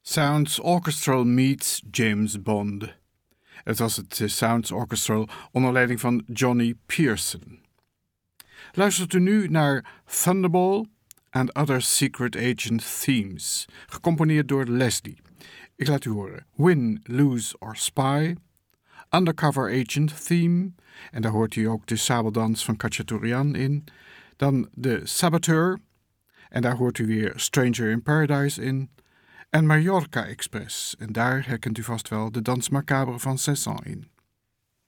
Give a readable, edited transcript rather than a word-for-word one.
Sounds Orchestral meets James Bond. Het was het Sounds Orchestral onder leiding van Johnny Pearson. Luistert u nu naar Thunderball and Other Secret Agent Themes, gecomponeerd door Leslie. Ik laat u horen Win, Lose or Spy, Undercover Agent Theme, en daar hoort u ook de sabeldans van Khachaturian in. Dan de Saboteur, en daar hoort u weer Stranger in Paradise in. En Mallorca Express, en daar herkent u vast wel de Dans Macabre van Cézanne in.